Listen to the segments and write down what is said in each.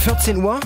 14 Uhr.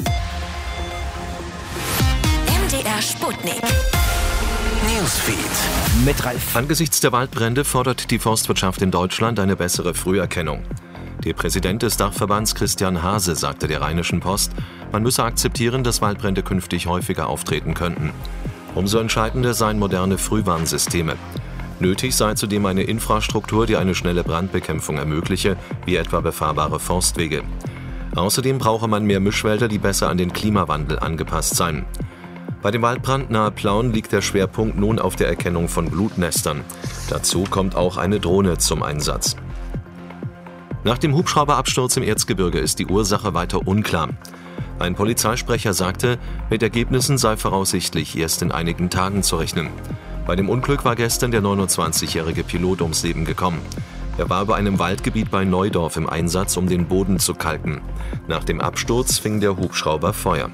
MDR Sputnik. Newsfeed. Mit Ralf. Angesichts der Waldbrände fordert die Forstwirtschaft in Deutschland eine bessere Früherkennung. Der Präsident des Dachverbands Christian Hase sagte der Rheinischen Post, man müsse akzeptieren, dass Waldbrände künftig häufiger auftreten könnten. Umso entscheidender seien moderne Frühwarnsysteme. Nötig sei zudem eine Infrastruktur, die eine schnelle Brandbekämpfung ermögliche, wie etwa befahrbare Forstwege. Außerdem brauche man mehr Mischwälder, die besser an den Klimawandel angepasst seien. Bei dem Waldbrand nahe Plauen liegt der Schwerpunkt nun auf der Erkennung von Blutnestern. Dazu kommt auch eine Drohne zum Einsatz. Nach dem Hubschrauberabsturz im Erzgebirge ist die Ursache weiter unklar. Ein Polizeisprecher sagte, mit Ergebnissen sei voraussichtlich erst in einigen Tagen zu rechnen. Bei dem Unglück war gestern der 29-jährige Pilot ums Leben gekommen. Er war bei einem Waldgebiet bei Neudorf im Einsatz, um den Boden zu kalken. Nach dem Absturz fing der Hubschrauber Feuer.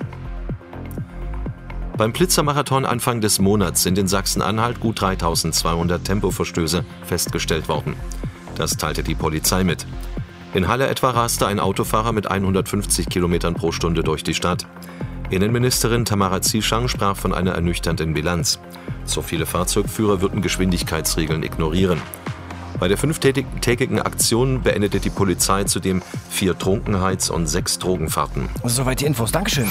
Beim Blitzermarathon Anfang des Monats sind in Sachsen-Anhalt gut 3200 Tempoverstöße festgestellt worden. Das teilte die Polizei mit. In Halle etwa raste ein Autofahrer mit 150 Kilometern pro Stunde durch die Stadt. Innenministerin Tamara Zieschang sprach von einer ernüchternden Bilanz. So viele Fahrzeugführer würden Geschwindigkeitsregeln ignorieren. Bei der 5-tägigen Aktion beendete die Polizei zudem 4 Trunkenheits- und 6 Drogenfahrten. Soweit die Infos. Dankeschön.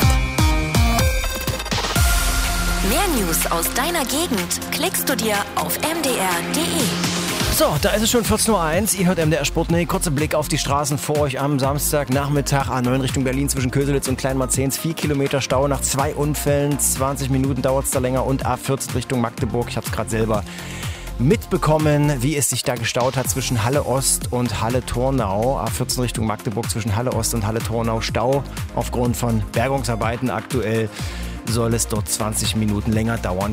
Mehr News aus deiner Gegend klickst du dir auf mdr.de. So, da ist es schon 14.01 Uhr. Ihr hört MDR Sputnik. Kurzer Blick auf die Straßen vor euch am Samstagnachmittag. A9 Richtung Berlin zwischen Köselitz und Kleinmarzens. 4 Kilometer Stau nach 2 Unfällen. 20 Minuten dauert es da länger. Und A14 Richtung Magdeburg. Ich habe es gerade selber mitbekommen, wie es sich da gestaut hat zwischen Halle Ost und Halle Tornau. A14 Richtung Magdeburg zwischen Halle Ost und Halle Tornau. Stau aufgrund von Bergungsarbeiten aktuell. Soll es dort 20 Minuten länger dauern.